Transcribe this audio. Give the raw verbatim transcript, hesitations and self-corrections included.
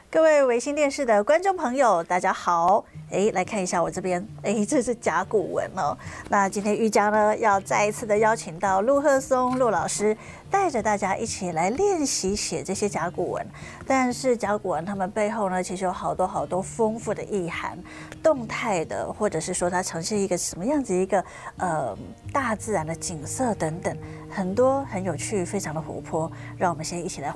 各位微信电视的观众朋友，大家好！哎，来看一下我这边，哎，这是甲骨文哦。那今天玉佳呢，要再一次的邀请到陆鹤松陆老师，带着大家一起来练习写这些甲骨文。但是甲骨文它们背后呢，其实有好多好多丰富的意涵，动态的，或者是说它呈现一个什么样子一个呃大自然的景色等等，很多很有趣，非常的活泼。让我们先一起来